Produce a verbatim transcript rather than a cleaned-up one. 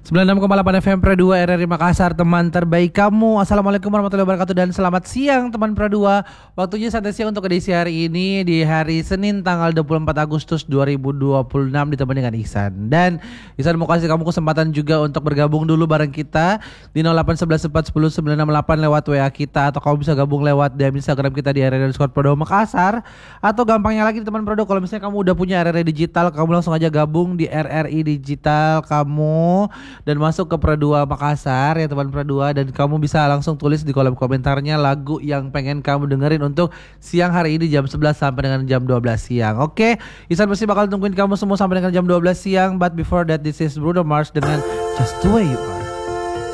sembilan puluh enam koma delapan F M Pro dua R R I Makassar, teman terbaik kamu. Assalamualaikum warahmatullahi wabarakatuh dan selamat siang teman Pro dua. Waktunya santai siang untuk edisi hari ini di hari Senin tanggal dua puluh empat Agustus dua ribu dua puluh enam ditemani dengan Ihsan. Dan Ihsan mau kasih kamu kesempatan juga untuk bergabung dulu bareng kita di nol delapan satu satu empat satu nol sembilan enam delapan lewat W A kita, atau kamu bisa gabung lewat D M Instagram kita di R R I underscore Pro dua Makassar, atau gampangnya lagi teman Pro dua, kalau misalnya kamu udah punya R R I digital, kamu langsung aja gabung di R R I digital kamu dan masuk ke Pro dua Makassar ya teman Pro dua, dan kamu bisa langsung tulis di kolom komentarnya lagu yang pengen kamu dengerin untuk siang hari ini jam sebelas sampai dengan jam dua belas siang. Oke, Ihsan pasti bakal tungguin kamu semua sampai dengan jam dua belas siang. But before that, this is Bruno Mars dengan Just The Way You Are.